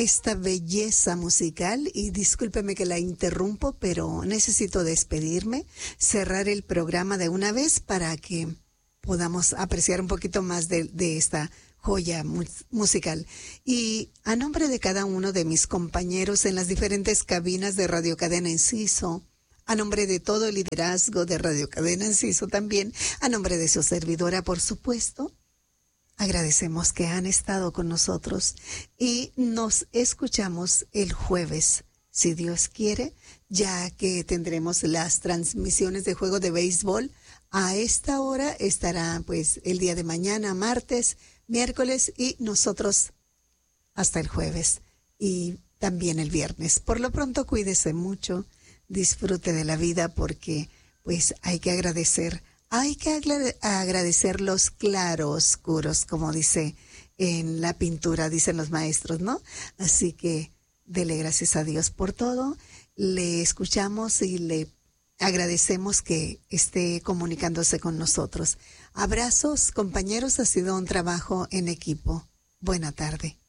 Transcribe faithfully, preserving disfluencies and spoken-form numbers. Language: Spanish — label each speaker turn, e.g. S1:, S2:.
S1: esta belleza musical y discúlpeme que la interrumpo, pero necesito despedirme, cerrar el programa de una vez para que podamos apreciar un poquito más de, de esta joya mu- musical. Y a nombre de cada uno de mis compañeros en las diferentes cabinas de Radio Cadena Enciso, a nombre de todo el liderazgo de Radio Cadena Enciso también, a nombre de su servidora, por supuesto, agradecemos que han estado con nosotros y nos escuchamos el jueves, si Dios quiere, ya que tendremos las transmisiones de juego de béisbol. A esta hora estará pues el día de mañana, martes, miércoles y nosotros hasta el jueves y también el viernes. Por lo pronto, cuídese mucho, disfrute de la vida porque pues hay que agradecer, hay que agra- agradecer los claroscuros, como dice en la pintura, dicen los maestros, ¿no? Así que dele gracias a Dios por todo, le escuchamos y le agradecemos que esté comunicándose con nosotros. Abrazos, compañeros, ha sido un trabajo en equipo. Buena tarde.